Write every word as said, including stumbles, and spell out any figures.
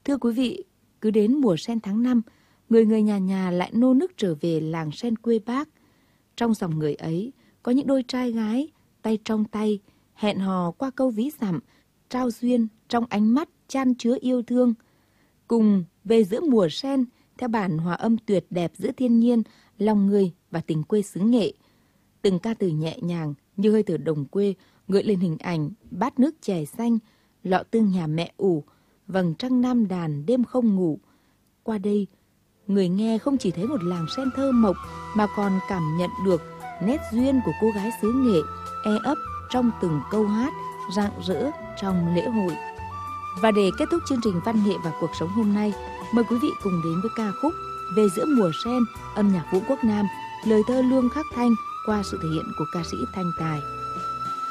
Thưa quý vị, cứ đến mùa sen tháng năm, người người nhà nhà lại nô nức trở về làng sen quê Bác. Trong dòng người ấy, có những đôi trai gái, tay trong tay, hẹn hò qua câu ví dặm, trao duyên trong ánh mắt chan chứa yêu thương. Cùng về giữa mùa sen, theo bản hòa âm tuyệt đẹp giữa thiên nhiên, lòng người và tình quê xứ Nghệ. Từng ca từ nhẹ nhàng như hơi thở đồng quê gợi lên hình ảnh bát nước chè xanh, lọ tương nhà mẹ ủ, vầng trăng nam đàn đêm không ngủ. Qua đây, người nghe không chỉ thấy một làng sen thơ mộc mà còn cảm nhận được nét duyên của cô gái xứ Nghệ e ấp trong từng câu hát, rạng rỡ trong lễ hội. Và để kết thúc chương trình Văn nghệ và cuộc sống hôm nay, mời quý vị cùng đến với ca khúc Về giữa mùa sen, âm nhạc Vũ Quốc Nam, lời thơ Lương Khắc Thanh qua sự thể hiện của ca sĩ Thanh Tài.